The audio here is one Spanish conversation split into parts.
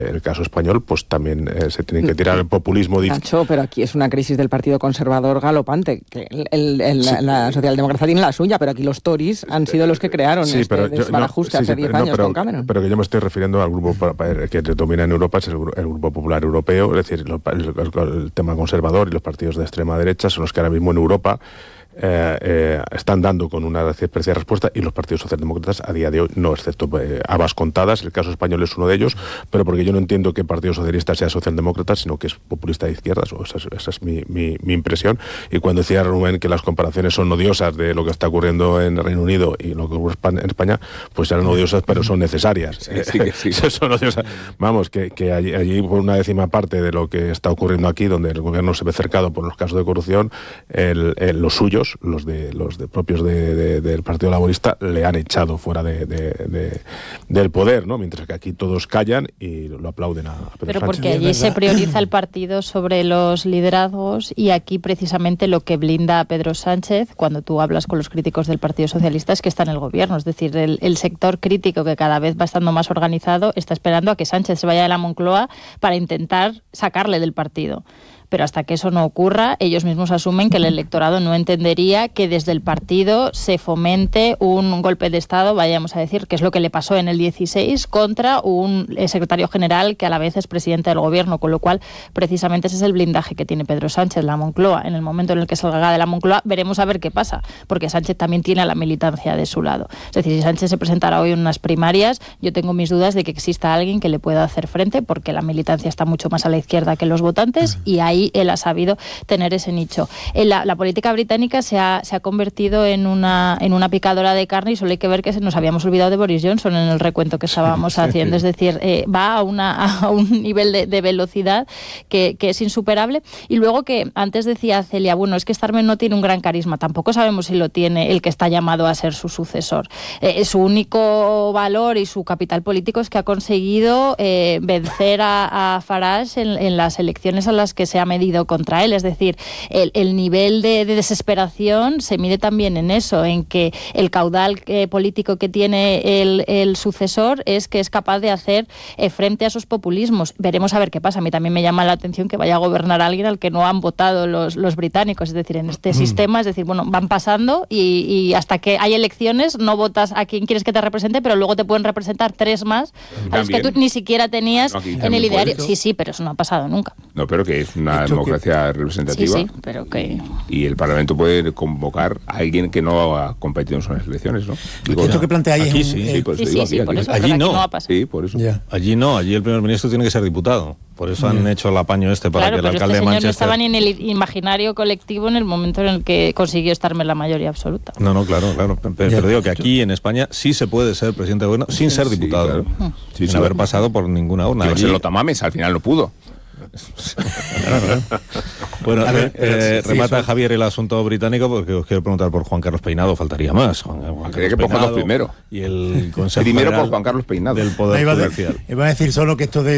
el caso español, pues también se tienen que tirar el populismo. Nacho, pero aquí es una crisis del Partido Conservador galopante. Que la socialdemocracia tiene la suya, pero aquí los Tories han sido los que crearon este desbarajuste hace 10 años con Cameron. Pero que yo me estoy refiriendo al grupo que domina en Europa, es el Grupo Popular Europeo, es decir, el tema conservador y los partidos de extrema derecha son los que ahora mismo en Europa están dando con una especie de respuesta, y los partidos socialdemócratas a día de hoy no, excepto habas contadas. El caso español es uno de ellos, pero porque yo no entiendo que el Partido Socialista sea socialdemócrata, sino que es populista de izquierdas, o esa es mi impresión. Y cuando decía Rubén que las comparaciones son odiosas de lo que está ocurriendo en el Reino Unido y lo que ocurre en España, pues eran odiosas, pero son necesarias. Sí. Son odiosas. Vamos, que allí por una décima parte de lo que está ocurriendo aquí, donde el gobierno se ve cercado por los casos de corrupción, los suyos, los propios del Partido Laborista, le han echado fuera del poder, ¿no? Mientras que aquí todos callan y lo aplauden a Pedro Pero Sánchez. porque allí se prioriza el partido sobre los liderazgos, y aquí precisamente lo que blinda a Pedro Sánchez, cuando tú hablas con los críticos del Partido Socialista, es que está en el gobierno. Es decir, el sector crítico, que cada vez va estando más organizado, está esperando a que Sánchez se vaya de la Moncloa para intentar sacarle del partido. Pero hasta que eso no ocurra, ellos mismos asumen que el electorado no entendería que desde el partido se fomente un golpe de Estado, vayamos a decir, que es lo que le pasó en el 16, contra un secretario general que a la vez es presidente del gobierno, con lo cual precisamente ese es el blindaje que tiene Pedro Sánchez, la Moncloa. En el momento en el que salga de la Moncloa, veremos a ver qué pasa, porque Sánchez también tiene a la militancia de su lado. Es decir, si Sánchez se presentara hoy en unas primarias, yo tengo mis dudas de que exista alguien que le pueda hacer frente, porque la militancia está mucho más a la izquierda que los votantes, y ahí él ha sabido tener ese nicho. La política británica se ha convertido en una picadora de carne, y solo hay que ver que nos habíamos olvidado de Boris Johnson en el recuento que estábamos haciendo. Es decir, va a un nivel de velocidad que es insuperable. Y luego, que antes decía Celia, bueno, es que Starmer no tiene un gran carisma. Tampoco sabemos si lo tiene el que está llamado a ser su sucesor. Su único valor y su capital político es que ha conseguido vencer a Farage en las elecciones a las que se ha medido contra él. Es decir, el nivel de desesperación se mide también en eso, en que el caudal político que tiene el sucesor es que es capaz de hacer frente a esos populismos. Veremos a ver qué pasa. A mí también me llama la atención que vaya a gobernar alguien al que no han votado los británicos. Es decir, en este sistema, es decir, bueno, van pasando y hasta que hay elecciones no votas a quien quieres que te represente, pero luego te pueden representar 3 más a los que tú ni siquiera tenías en el ideario. Sí, pero eso no ha pasado nunca. No, pero que es una democracia representativa. Sí, pero que... Y el Parlamento puede convocar a alguien que no ha competido en sus elecciones, ¿no? Digo, esto que planteáis aquí sí, por eso digo, por eso, allí no. Sí, por eso. Yeah. Allí no, allí el primer ministro tiene que ser diputado. Por eso han hecho el apaño para que el alcalde de Manchester... no estaba ni en el imaginario colectivo en el momento en el que consiguió estarme la mayoría absoluta. No, claro. Pero digo que aquí en España sí se puede ser presidente de gobierno sin ser diputado. Claro. Sin haber pasado por ninguna urna. Allí... lo Tamames, al final no pudo. Claro. Bueno, remata Javier el asunto británico, porque os quiero preguntar por Juan Carlos Peinado. Faltaría más. Quería que por Juan primero. Y el Consejo primero por Juan Carlos Peinado. Del Poder Judicial. Iba a decir solo que esto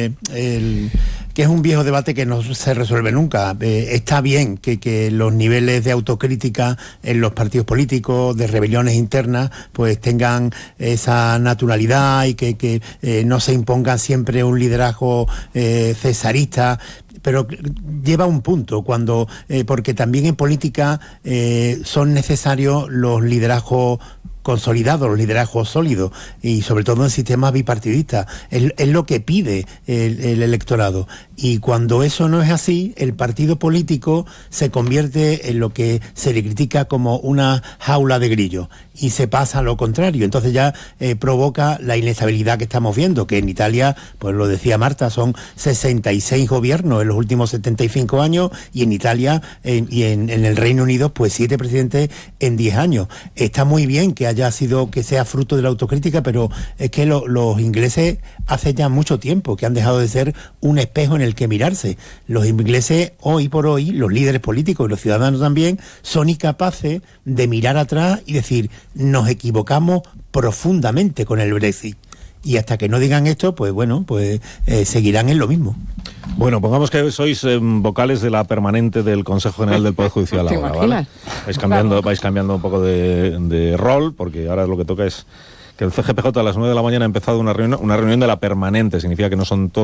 que es un viejo debate que no se resuelve nunca. Está bien que los niveles de autocrítica en los partidos políticos, de rebeliones internas, pues tengan esa naturalidad, y que no se imponga siempre un liderazgo cesarista, pero lleva un punto porque también en política son necesarios los liderazgos consolidados, los liderazgos sólidos, y sobre todo en sistemas bipartidistas. Es lo que pide el electorado. Y cuando eso no es así, el partido político se convierte en lo que se le critica como una jaula de grillos, y se pasa a lo contrario. Entonces ya provoca la inestabilidad que estamos viendo, que en Italia, pues lo decía Marta, son 66 gobiernos en los últimos 75 años, y en Italia y en el Reino Unido, pues 7 presidentes en 10 años. Está muy bien que sea fruto de la autocrítica, pero es que los ingleses hace ya mucho tiempo que han dejado de ser un espejo en el que mirarse. Los ingleses, hoy por hoy, los líderes políticos y los ciudadanos también, son incapaces de mirar atrás y decir, nos equivocamos profundamente con el Brexit. Y hasta que no digan esto, pues bueno, seguirán en lo mismo. Bueno, pongamos que sois vocales de la permanente del Consejo General del Poder Judicial ahora, ¿vale? Vais cambiando un poco de rol, porque ahora lo que toca es que el CGPJ a las 9 de la mañana ha empezado una reunión de la permanente, significa que no son todos